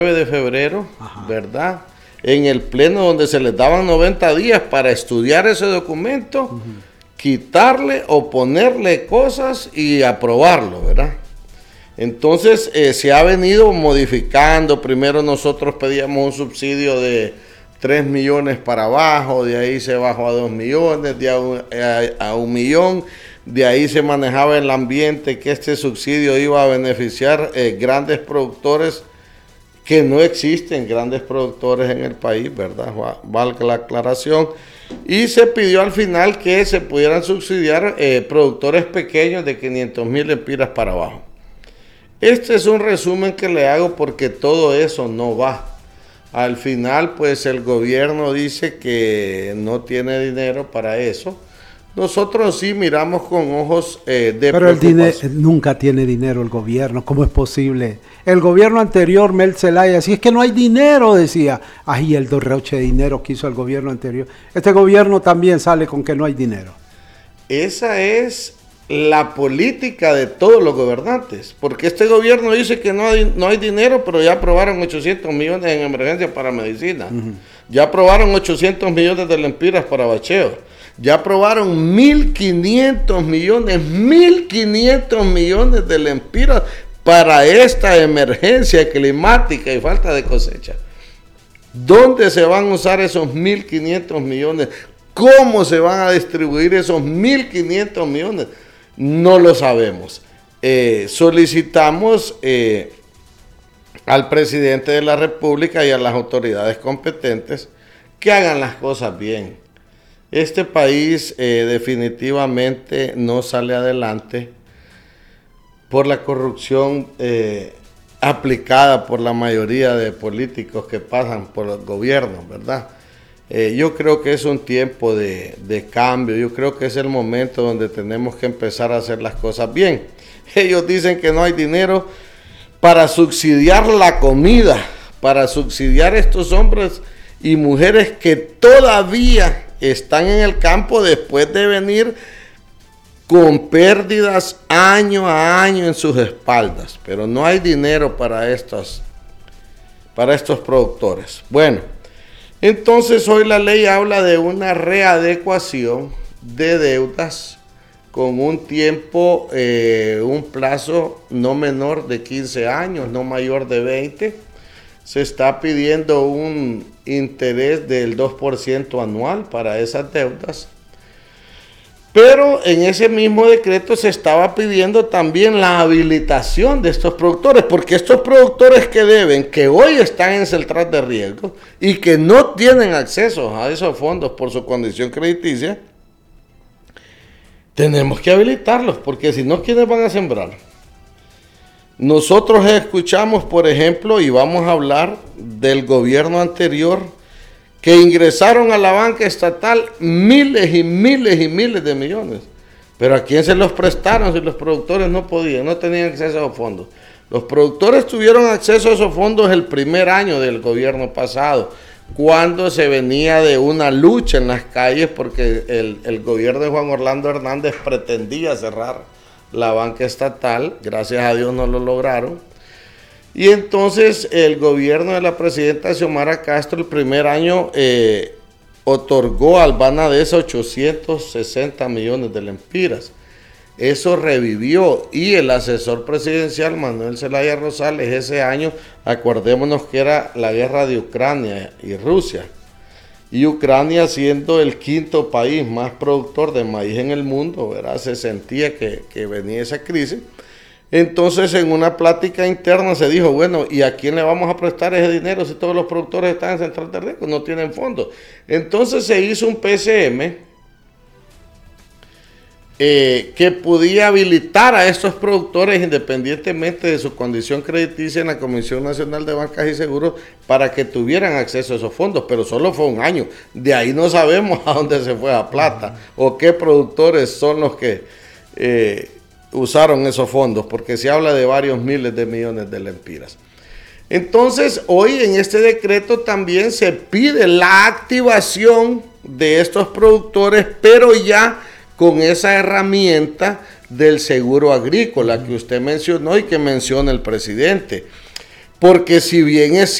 de febrero, Ajá. ¿verdad? En el pleno donde se les daban 90 días para estudiar ese documento, quitarle o ponerle cosas y aprobarlo, ¿verdad? Entonces se ha venido modificando. Primero nosotros pedíamos un subsidio de 3 millones para abajo, de ahí se bajó a 2 millones, a 1 millón. De ahí se manejaba el ambiente que este subsidio iba a beneficiar grandes productores, que no existen grandes productores en el país, ¿verdad? Valga la aclaración. Y se pidió al final que se pudieran subsidiar productores pequeños de 500,000 lempiras para abajo. Este es un resumen que le hago porque todo eso no va. Al final, pues el gobierno dice que no tiene dinero para eso. Nosotros sí miramos con ojos de Pero el dinero nunca tiene dinero el gobierno. ¿Cómo es posible? El gobierno anterior, Mel Zelaya, si es que no hay dinero, decía. Ay, el derroche de dinero que hizo el gobierno anterior. Este gobierno también sale con que no hay dinero. Esa es la política de todos los gobernantes, porque este gobierno dice que no hay dinero, pero ya aprobaron 800 millones en emergencia para medicina. Ya aprobaron 800 millones de lempiras para bacheo. Ya aprobaron 1.500 millones de lempiras para esta emergencia climática y falta de cosecha. ¿Dónde se van a usar esos 1.500 millones? ¿Cómo se van a distribuir esos 1.500 millones? No lo sabemos. Solicitamos al presidente de la República y a las autoridades competentes que hagan las cosas bien. Este país definitivamente no sale adelante por la corrupción aplicada por la mayoría de políticos que pasan por el gobierno, ¿verdad? Yo creo que es un tiempo de cambio. Yo creo que es el momento donde tenemos que empezar a hacer las cosas bien. Ellos dicen que no hay dinero para subsidiar la comida, para subsidiar a estos hombres y mujeres que todavía están en el campo después de venir con pérdidas año a año en sus espaldas. Pero no hay dinero para estos productores. Bueno, entonces hoy la ley habla de una readecuación de deudas con un tiempo, un plazo no menor de 15 años, no mayor de 20. Se está pidiendo un interés del 2% anual para esas deudas. Pero en ese mismo decreto se estaba pidiendo también la habilitación de estos productores, porque estos productores que deben, que hoy están en central de riesgo y que no tienen acceso a esos fondos por su condición crediticia, tenemos que habilitarlos, porque si no, ¿quiénes van a sembrar? Nosotros escuchamos, por ejemplo, y vamos a hablar del gobierno anterior, que ingresaron a la banca estatal miles y miles y miles de millones. Pero ¿a quién se los prestaron si los productores no podían, no tenían acceso a esos fondos? Los productores tuvieron acceso a esos fondos el primer año del gobierno pasado, cuando se venía de una lucha en las calles porque el gobierno de Juan Orlando Hernández pretendía cerrar la banca estatal. Gracias a Dios no lo lograron. Y entonces el gobierno de la presidenta Xiomara Castro el primer año otorgó al Banades 860 millones de lempiras. Eso revivió y el asesor presidencial Manuel Zelaya Rosales ese año, acordémonos que era la guerra de Ucrania y Rusia. Y Ucrania, siendo el quinto país más productor de maíz en el mundo, ¿verdad? Se sentía que venía esa crisis. Entonces, en una plática interna se dijo, bueno, ¿y a quién le vamos a prestar ese dinero si todos los productores están en central de riesgo, no tienen fondos? Entonces se hizo un PCM que podía habilitar a estos productores independientemente de su condición crediticia en la Comisión Nacional de Bancas y Seguros para que tuvieran acceso a esos fondos, pero solo fue un año. De ahí no sabemos a dónde se fue la plata o qué productores son los que usaron esos fondos, porque se habla de varios miles de millones de lempiras. Entonces, hoy en este decreto también se pide la activación de estos productores, pero ya con esa herramienta del seguro agrícola que usted mencionó y que menciona el presidente. Porque si bien es